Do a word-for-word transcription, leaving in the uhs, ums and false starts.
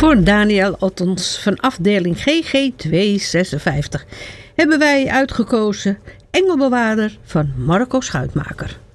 Voor Daniel Ottens van afdeling G G tweehonderdzesenvijftig hebben wij uitgekozen Engelbewaarder van Marco Schuitmaker.